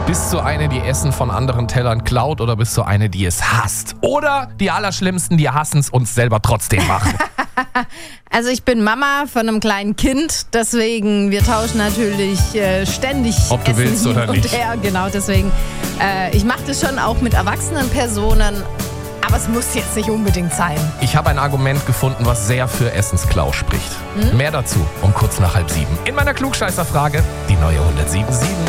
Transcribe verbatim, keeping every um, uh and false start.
Bist du eine, die Essen von anderen Tellern klaut oder bist du eine, die es hasst? Oder die Allerschlimmsten, die hassen es und es selber trotzdem machen? Also ich bin Mama von einem kleinen Kind, deswegen wir tauschen natürlich äh, ständig Ob du Essen willst hin oder und nicht. her. Genau, deswegen äh, ich mache das schon auch mit erwachsenen Personen, aber es muss jetzt nicht unbedingt sein. Ich habe ein Argument gefunden, was sehr für Essensklau spricht. Mehr dazu um kurz nach halb sieben. In meiner Klugscheißerfrage, die neue hundertsieben Komma sieben.